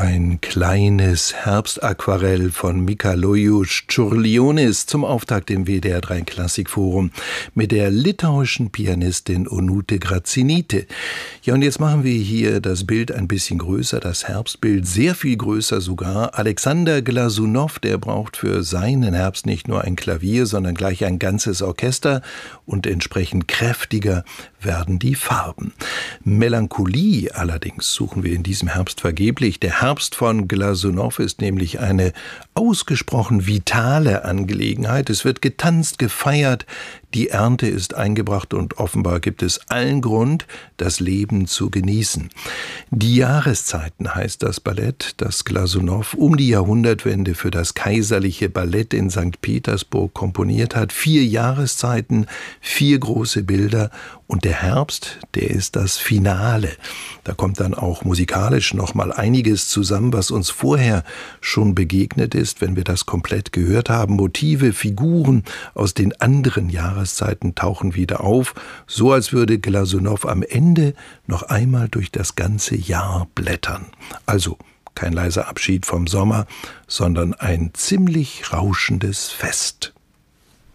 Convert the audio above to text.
Ein kleines Herbstaquarell von Mikalojus Čiurlionis zum Auftakt im WDR 3 Klassikforum mit der litauischen Pianistin Onutė Gracinytė. Ja, und jetzt machen wir hier das Bild ein bisschen größer, das Herbstbild sehr viel größer sogar. Alexander Glasunow, der braucht für seinen Herbst nicht nur ein Klavier, sondern gleich ein ganzes Orchester und entsprechend kräftiger werden die Farben. Melancholie allerdings suchen wir in diesem Herbst vergeblich. Der Herbst von Glasunow ist nämlich eine ausgesprochen vitale Angelegenheit. Es wird getanzt, gefeiert, die Ernte ist eingebracht und offenbar gibt es allen Grund, das Leben zu genießen. Die Jahreszeiten heißt das Ballett, das Glasunow um die Jahrhundertwende für das Kaiserliche Ballett in St. Petersburg komponiert hat. 4 Jahreszeiten, 4 große Bilder und der Herbst, der ist das Finale. Da kommt dann auch musikalisch noch mal einiges zusammen, was uns vorher schon begegnet ist, wenn wir das komplett gehört haben. Motive, Figuren aus den anderen Jahreszeiten tauchen wieder auf, so als würde Glasunow am Ende noch einmal durch das ganze Jahr blättern. Also kein leiser Abschied vom Sommer, sondern ein ziemlich rauschendes Fest.